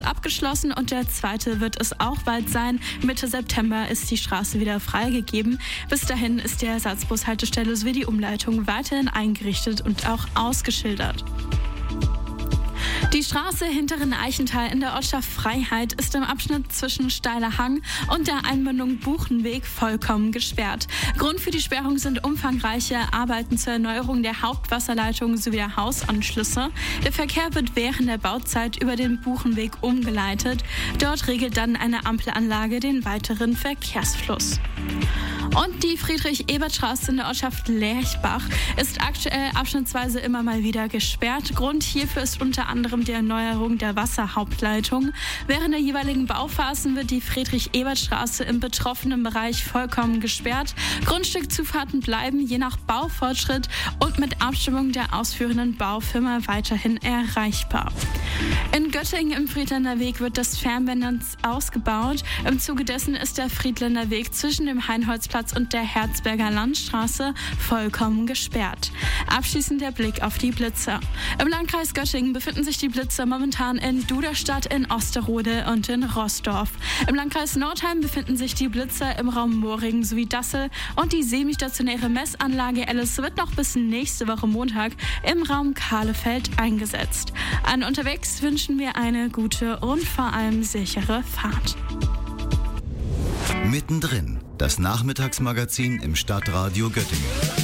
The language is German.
abgeschlossen und der zweite wird es auch bald sein. Mitte September ist die Straße wieder freigegeben. Bis dahin ist die Ersatzbushaltestelle sowie die Umleitung weiterhin eingerichtet und auch ausgeschildert. Die Straße Hinteren Eichental in der Ortschaft Freiheit ist im Abschnitt zwischen Steiler Hang und der Einmündung Buchenweg vollkommen gesperrt. Grund für die Sperrung sind umfangreiche Arbeiten zur Erneuerung der Hauptwasserleitung sowie der Hausanschlüsse. Der Verkehr wird während der Bauzeit über den Buchenweg umgeleitet. Dort regelt dann eine Ampelanlage den weiteren Verkehrsfluss. Und die Friedrich-Ebert-Straße in der Ortschaft Lerchbach ist aktuell abschnittsweise immer mal wieder gesperrt. Grund hierfür ist unter anderem die Erneuerung der Wasserhauptleitung. Während der jeweiligen Bauphasen wird die Friedrich-Ebert-Straße im betroffenen Bereich vollkommen gesperrt. Grundstückzufahrten bleiben je nach Baufortschritt und mit Abstimmung der ausführenden Baufirma weiterhin erreichbar. In Göttingen im Friedländer Weg wird das Fernbahnnetz ausgebaut. Im Zuge dessen ist der Friedländer Weg zwischen dem Heinholzplatz und der Herzberger Landstraße vollkommen gesperrt. Abschließend der Blick auf die Blitzer. Im Landkreis Göttingen befinden sich die Blitzer momentan in Duderstadt, in Osterode und in Roßdorf. Im Landkreis Nordheim befinden sich die Blitzer im Raum Moringen sowie Dassel und die semistationäre Messanlage Alice wird noch bis nächste Woche Montag im Raum Kahlefeld eingesetzt. An unterwegs wünschen wir eine gute und vor allem sichere Fahrt. Mittendrin, das Nachmittagsmagazin im Stadtradio Göttingen.